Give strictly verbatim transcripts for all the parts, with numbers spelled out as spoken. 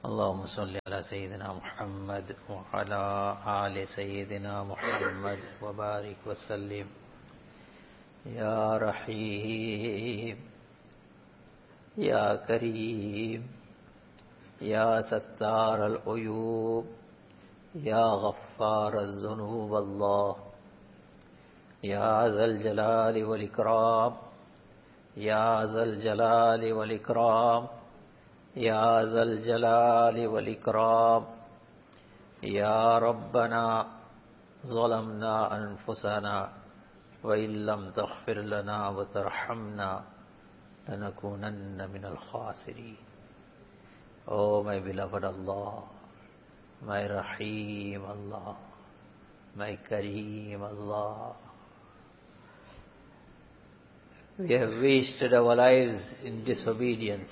اللهم صل على سيدنا محمد وعلى آل سيدنا محمد وبارك وسلم يا رحيم يا كريم يا ستار العيوب يا غفار الذنوب الله يا ذا الجلال والإكرام يا ذا الجلال والإكرام يا ذا الجلال والإكرام يا ربنا ظلمنا أنفسنا وإن لم تغفر لنا وترحمنا لنكونن من الخاسرين. Oh my beloved Allah, my Rahim Allah, my Kareem Allah, we have wasted our lives in disobedience.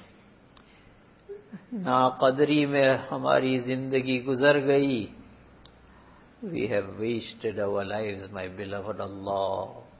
नाक़दरी में हमारी जिंदगी गुजर गई. We have wasted our lives, my beloved Allah.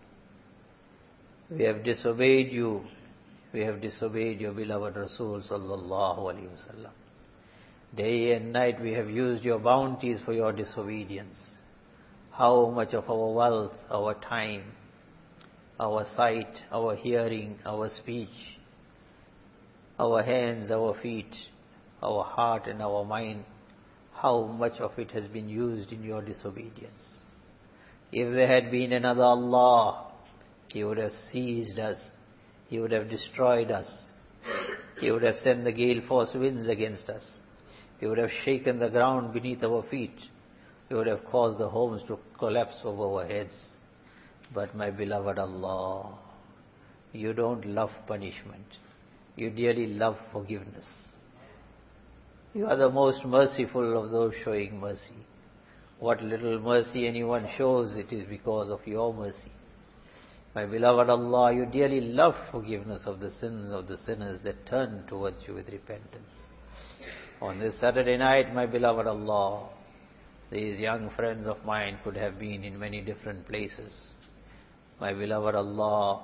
We have disobeyed you. We have disobeyed your beloved Rasul sallallahu alaihi wasallam. Day and night we have used your bounties for your disobedience. How much of our wealth, our time, our sight, our hearing, our speech, our hands, our feet, our heart and our mind, how much of it has been used in your disobedience. If there had been another Allah, He would have seized us, He would have destroyed us, He would have sent the gale force winds against us, He would have shaken the ground beneath our feet, He would have caused the homes to collapse over our heads. But my beloved Allah, you don't love punishment. You dearly love forgiveness. You are the most merciful of those showing mercy. What little mercy anyone shows, it is because of your mercy. My beloved Allah, you dearly love forgiveness of the sins of the sinners that turn towards you with repentance. On this Saturday night, my beloved Allah, these young friends of mine could have been in many different places. My beloved Allah,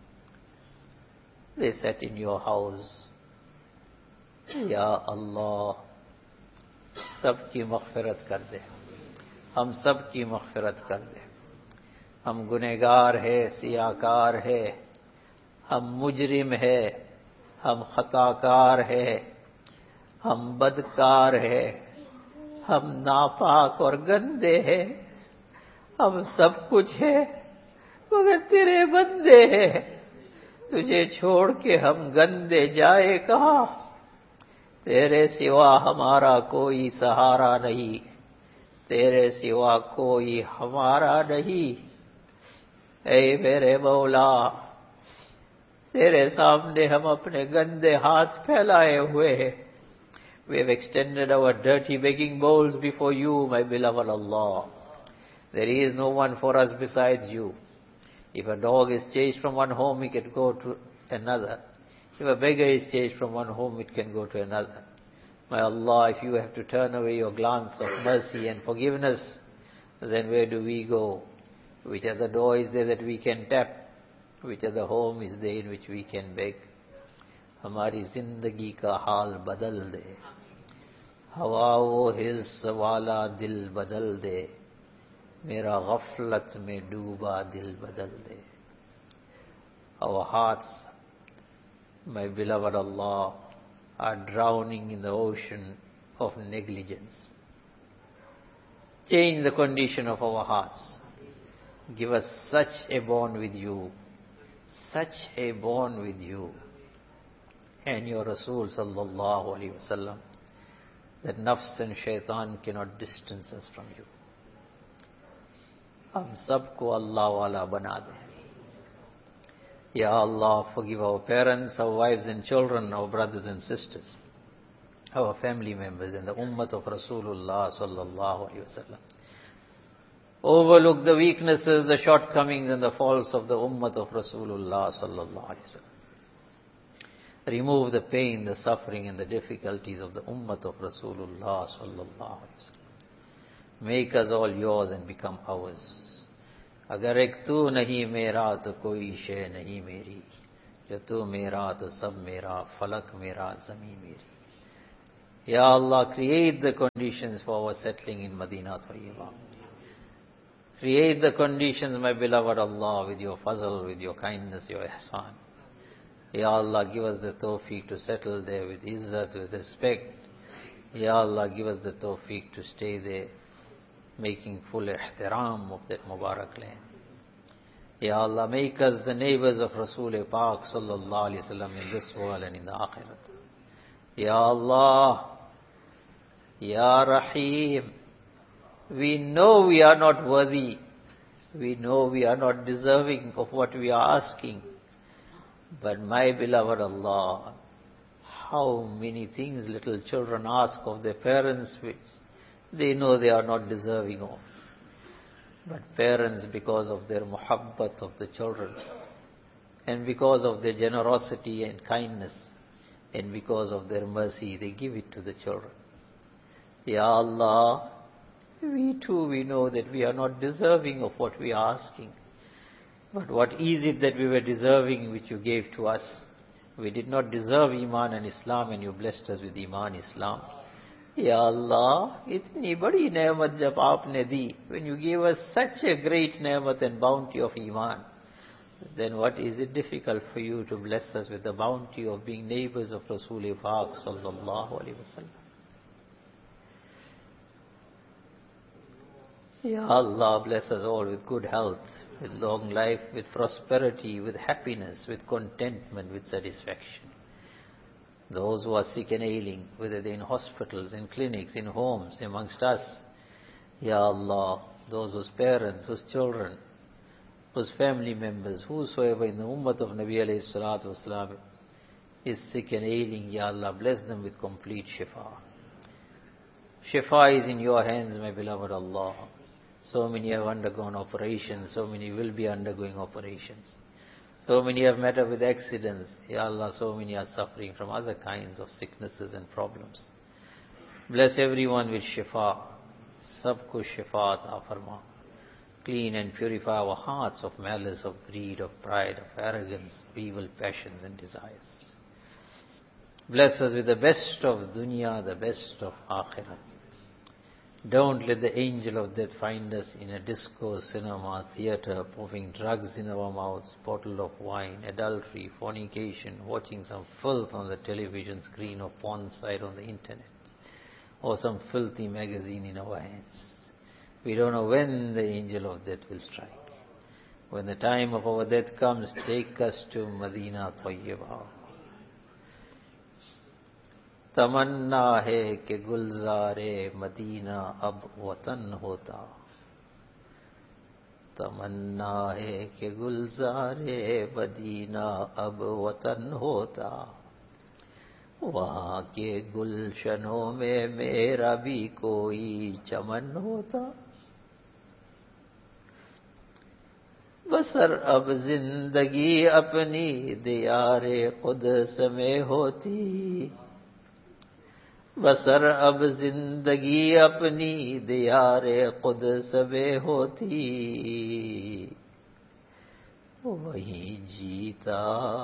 they sat in your house. Ya Allah, सबकी मग़फ़िरत कर दे, हम सबकी मग़फ़िरत कर दे. हम गुनहगार है, सियाकार है, हम मुजरिम है, हम खताकार है, हम बदकार है, हम नापाक और गंदे हैं. हम सब कुछ है मगर तेरे बंदे हैं. तुझे छोड़ के हम गंदे जाए कहाँ. तेरे सिवा हमारा कोई सहारा नहीं, तेरे सिवा कोई हमारा नहीं. ऐ मेरे मौला, तेरे सामने हम अपने गंदे हाथ फैलाए हुए हैं. We have extended our dirty begging bowls before you, my beloved Allah. There is no one for us besides you. If a dog is chased from one home, it can go to another. If a beggar is chased from one home, it can go to another. My Allah, if you have to turn away your glance of mercy and forgiveness, then where do we go? Which other door is there that we can tap? Which other home is there in which we can beg? हमारी जिंदगी का हाल बदल दे, हवाओ हिस्स वाला दिल बदल दे, मेरा गफलत में डूबा दिल बदल दे. Our hearts, my beloved Allah, are drowning in the ocean of negligence. Change the condition of our hearts. Give us such a bond with you, such a bond with you and your Rasul sallallahu alaihi wasallam, that nafs and shaitan cannot distance us from you. हम सबको अल्लाह वाला बना दे. Ya Allah, forgive our parents, our wives and children, our brothers and sisters, our family members and the ummah of Rasulullah sallallahu alaihi wasallam. Overlook the weaknesses, the shortcomings and the faults of the ummah of Rasulullah sallallahu alaihi wasallam. Remove the pain, the suffering and the difficulties of the ummah of Rasulullah sallallahu alaihi wasallam. Make us all yours and become ours. अगर एक तू नहीं मेरा तो कोई शय नहीं मेरी, जो तू मेरा तो सब मेरा, फलक मेरा, ज़मीं मेरी. Ya Allah, create the conditions for our settling in Madinah Tayyibah. Create the conditions, my beloved Allah, with your fazl, with your kindness, your ihsan. Ya Allah, give us the tawfiq to settle there with izzat, with respect. Ya Allah, give us the tawfiq to stay there, making full ihtiram of that Mubarak land. Ya Allah, make us the neighbors of Rasul Pak sallallahu alayhi wa sallam in this world and in the akhirat. Ya Allah, Ya Rahim, we know we are not worthy. We know we are not deserving of what we are asking. But my beloved Allah, how many things little children ask of their parents which they know they are not deserving of. But parents, because of their muhabbat of the children, and because of their generosity and kindness, and because of their mercy, they give it to the children. Ya Allah, we too, we know that we are not deserving of what we are asking. But what is it that we were deserving which you gave to us? We did not deserve Iman and Islam, and you blessed us with Iman, Islam. Ya Allah, itni badi ne'mat jab aapne di, when you gave us such a great ne'mat and bounty of Iman, then what is it difficult for you to bless us with the bounty of being neighbors of Rasul Pak sallallahu alayhi wa sallam? Ya Allah, bless us all with good health, with long life, with prosperity, with happiness, with contentment, with satisfaction. Those who are sick and ailing, whether they're in hospitals, in clinics, in homes, amongst us, Ya Allah, those whose parents, whose children, whose family members, whosoever in the ummah of Nabi alayhi salatu wasalam is sick and ailing, Ya Allah, bless them with complete shifa. Shifa is in your hands, my beloved Allah. So many have undergone operations, so many will be undergoing operations. So many have met up with accidents. Ya Allah, so many are suffering from other kinds of sicknesses and problems. Bless everyone with shifa. Sabko shifa ata farma. Clean and purify our hearts of malice, of greed, of pride, of arrogance, of evil passions and desires. Bless us with the best of dunya, the best of akhirat. Don't let the angel of death find us in a disco, cinema, theater, pouring drugs in our mouths, bottle of wine, adultery, fornication, watching some filth on the television screen or porn site on the internet, or some filthy magazine in our hands. We don't know when the angel of death will strike. When the time of our death comes, take us to Madinah Tayyibah. तमन्ना है कि Gulzare Medina अब वतन होता. तमन्ना है कि Gulzare Medina अब वतन होता. वहाँ के गुलशनों में मेरा भी कोई चमन होता. बसर अब जिंदगी अपनी दियारे कुद्स में होती. बसर अब जिंदगी अपनी दियारे कुद्स में होती. वही जीता,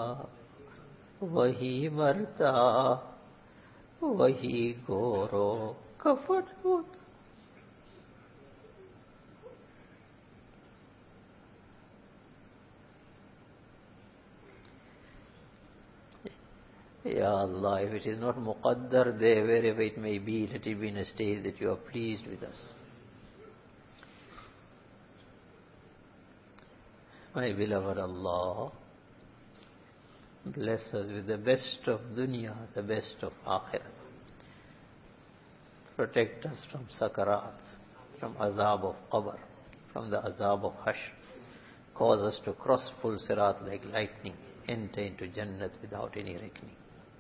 वही मरता, वही गोरो कफन होता. Ya Allah, if it is not muqaddar there, wherever it may be, let it be in a state that you are pleased with us. My beloved Allah, bless us with the best of dunya, the best of akhirat. Protect us from sakarat, from azab of qabr, from the azab of hashr. Cause us to cross full sirat like lightning, enter into Jannat without any reckoning.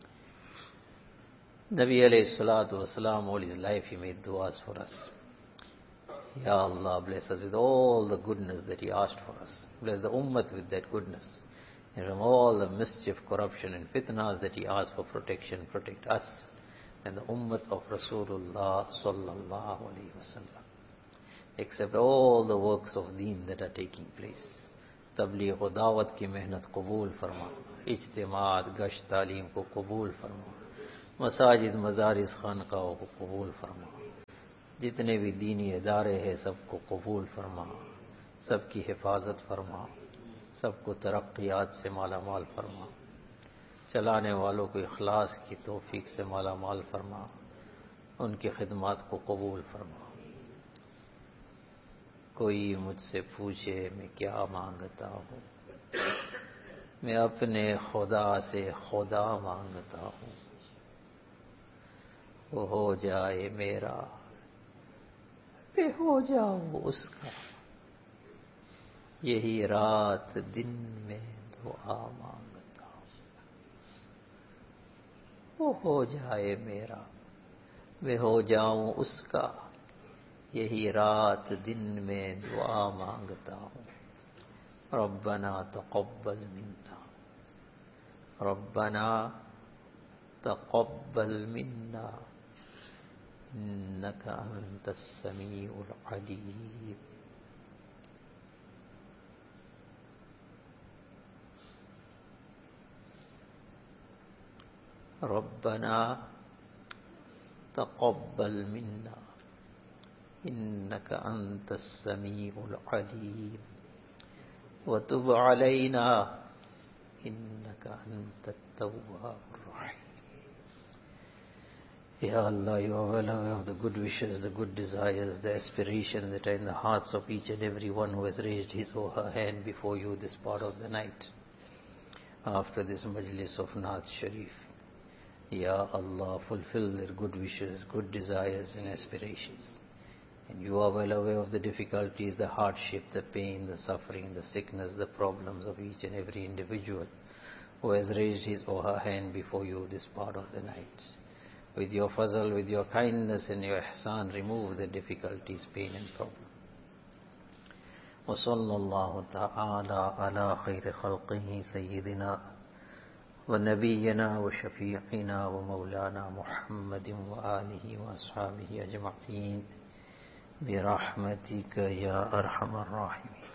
Nabi alayhi salatu wasalam, all his life he made du'as for us. Ya Allah, bless us with all the goodness that he asked for us. Bless the ummah with that goodness. And from all the mischief, corruption and fitnas that he asked for protection, protect us and the ummah of Rasulullah sallallahu alayhi wa sallam. Accept all the works of deen that are taking place. Tabligh wa dawat ki mehnat qabool farma. Ijtimaat, gasht, taaleem ko qabool farma. मसाजिद मदारिस खानकाओं को कबूल फरमा। जितने भी दीनी इदारे हैं सबको कबूल फरमा, सबकी हिफाजत फरमा, सबको तरक्यात से माला माल फरमा, चलाने वालों को इखलास की तौफीक से माला माल फरमा, उनकी खिदमत को कबूल फरमा। कोई मुझसे पूछे मैं क्या मांगता हूँ, मैं अपने खुदा से खुदा मांगता हूँ। वो हो जाए मेरा, मैं हो जाऊं उसका, यही रात दिन में दुआ मांगता हूँ। वो हो जाए मेरा, मैं हो जाऊं उसका, यही रात दिन में दुआ मांगता हूँ। रब्बना तक़ब्बल मिन्ना, रब्बना तक़ब्बल मिन्ना इन्नका अंतस समीउल अलीम। रब्बना तक़ब्बल मिन्ना इन्नका अंतस समीउल अलीम व तुब अलैना इन्नका अंतत तव्वाबुर रहीम। Ya Allah, you are well aware of the good wishes, the good desires, the aspirations that are in the hearts of each and every one who has raised his or her hand before you this part of the night, after this majlis of Naat Sharif. Ya Allah, fulfill their good wishes, good desires and aspirations. And you are well aware of the difficulties, the hardship, the pain, the suffering, the sickness, the problems of each and every individual who has raised his or her hand before you this part of the night. With your fazl, with your kindness and your ihsan, remove the difficulties, pain and problem. وصلى الله تعالى على خير خلقه سيدنا ونبينا وشفيعنا ومولانا محمد وآله وأصحابه أجمعين برحمتك يا أرحم الراحمين.